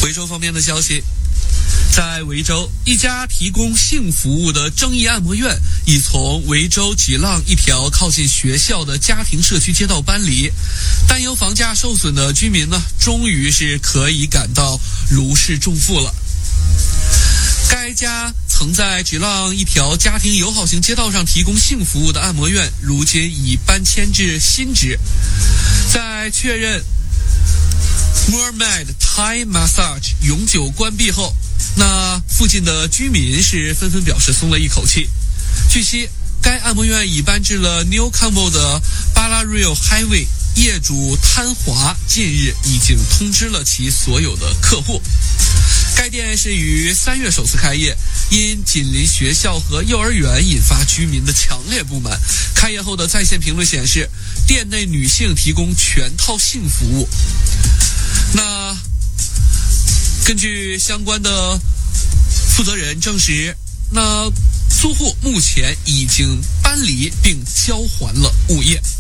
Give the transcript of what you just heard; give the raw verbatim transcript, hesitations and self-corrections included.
维州方面的消息，在维州，一家提供性服务的正义按摩院已从维州吉浪一条靠近学校的家庭社区街道搬离，担忧房价受损的居民呢，终于是可以感到如释重负了。该家曾在吉浪一条家庭友好型街道上提供性服务的按摩院，如今已搬迁至新址。在确认 Mermaid Thai Massage 永久关闭后，那附近的居民是纷纷表示松了一口气。据悉，该按摩院已搬至了 Newcastle 的 Ballarat Highway， 业主贪华近日已经通知了其所有的客户。该店是于三月首次开业，因紧邻学校和幼儿园引发居民的强烈不满。开业后的在线评论显示，店内女性提供全套性服务。那根据相关的负责人证实，那租户目前已经搬离并交还了物业。